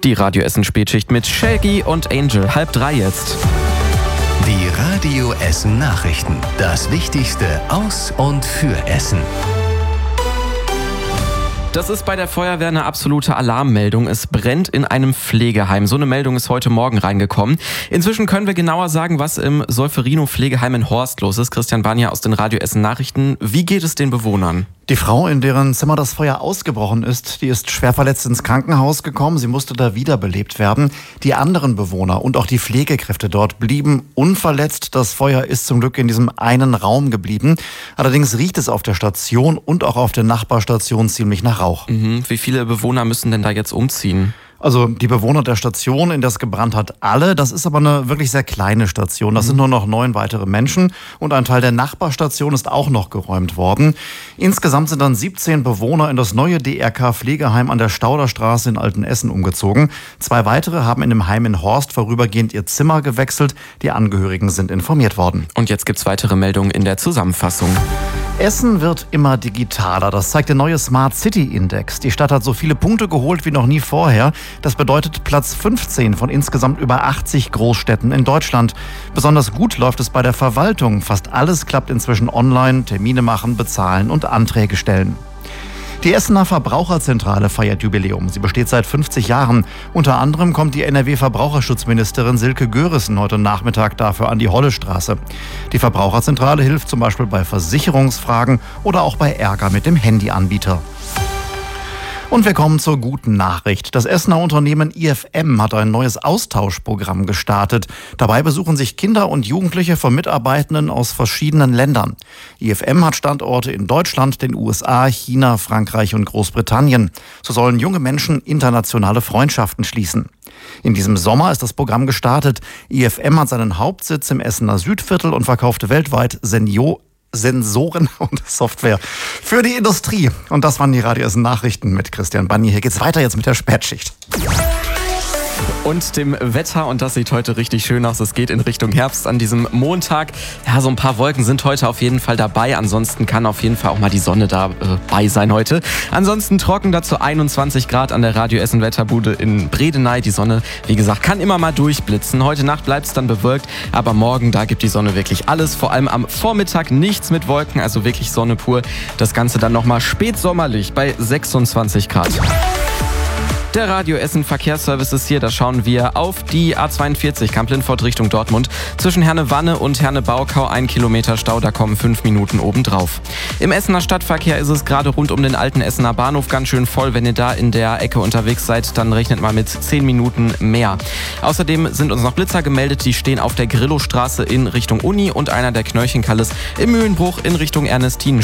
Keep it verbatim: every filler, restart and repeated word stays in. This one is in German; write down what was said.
Die Radio Essen Spätschicht mit Shaggy und Angel. Halb drei jetzt. Die Radio Essen Nachrichten. Das Wichtigste aus und für Essen. Das ist bei der Feuerwehr eine absolute Alarmmeldung. Es brennt in einem Pflegeheim. So eine Meldung ist heute Morgen reingekommen. Inzwischen können wir genauer sagen, was im Solferino-Pflegeheim in Horst los ist. Christian Banja aus den Radio Essen Nachrichten. Wie geht es den Bewohnern? Die Frau, in deren Zimmer das Feuer ausgebrochen ist, die ist schwer verletzt ins Krankenhaus gekommen. Sie musste da wiederbelebt werden. Die anderen Bewohner und auch die Pflegekräfte dort blieben unverletzt. Das Feuer ist zum Glück in diesem einen Raum geblieben. Allerdings riecht es auf der Station und auch auf der Nachbarstation ziemlich nach Rauch. Mhm. Wie viele Bewohner müssen denn da jetzt umziehen? Also die Bewohner der Station, in der es gebrannt hat, alle. Das ist aber eine wirklich sehr kleine Station. Das sind nur noch neun weitere Menschen und ein Teil der Nachbarstation ist auch noch geräumt worden. Insgesamt sind dann siebzehn Bewohner in das neue D R K-Pflegeheim an der Stauderstraße in Altenessen umgezogen. Zwei weitere haben in dem Heim in Horst vorübergehend ihr Zimmer gewechselt. Die Angehörigen sind informiert worden. Und jetzt gibt's weitere Meldungen in der Zusammenfassung. Essen wird immer digitaler. Das zeigt der neue Smart City Index. Die Stadt hat so viele Punkte geholt wie noch nie vorher. Das bedeutet Platz fünfzehn von insgesamt über achtzig Großstädten in Deutschland. Besonders gut läuft es bei der Verwaltung. Fast alles klappt inzwischen online. Termine machen, bezahlen und Anträge stellen. Die Essener Verbraucherzentrale feiert Jubiläum. Sie besteht seit fünfzig Jahren. Unter anderem kommt die N R W-Verbraucherschutzministerin Silke Görissen heute Nachmittag dafür an die Hollestraße. Die Verbraucherzentrale hilft zum Beispiel bei Versicherungsfragen oder auch bei Ärger mit dem Handyanbieter. Und wir kommen zur guten Nachricht. Das Essener Unternehmen I F M hat ein neues Austauschprogramm gestartet. Dabei besuchen sich Kinder und Jugendliche von Mitarbeitenden aus verschiedenen Ländern. I F M hat Standorte in Deutschland, den U S A, China, Frankreich und Großbritannien. So sollen junge Menschen internationale Freundschaften schließen. In diesem Sommer ist das Programm gestartet. I F M hat seinen Hauptsitz im Essener Südviertel und verkauft weltweit Senior Sensoren und Software für die Industrie. Und das waren die Radio Essen Nachrichten mit Christian Banni. Hier geht's weiter jetzt mit der Spätschicht. Und dem Wetter, und das sieht heute richtig schön aus. Es geht in Richtung Herbst an diesem Montag. Ja, so ein paar Wolken sind heute auf jeden Fall dabei. Ansonsten kann auf jeden Fall auch mal die Sonne dabei sein heute. Ansonsten trocken, dazu einundzwanzig Grad an der Radio Essen Wetterbude in Bredeney. Die Sonne, wie gesagt, kann immer mal durchblitzen. Heute Nacht bleibt es dann bewölkt, aber morgen, da gibt die Sonne wirklich alles. Vor allem am Vormittag nichts mit Wolken, also wirklich Sonne pur. Das Ganze dann nochmal spätsommerlich bei sechsundzwanzig Grad. Der Radio Essen Verkehrsservice ist hier, da schauen wir auf die A zweiundvierzig Kamp-Lindfort Richtung Dortmund. Zwischen Herne-Wanne und Herne-Baukau ein Kilometer Stau, da kommen fünf Minuten obendrauf. Im Essener Stadtverkehr ist es gerade rund um den alten Essener Bahnhof ganz schön voll. Wenn ihr da in der Ecke unterwegs seid, dann rechnet mal mit zehn Minuten mehr. Außerdem sind uns noch Blitzer gemeldet, die stehen auf der Grillostraße in Richtung Uni und einer der Knörchenkalles im Mühlenbruch in Richtung Ernestinen.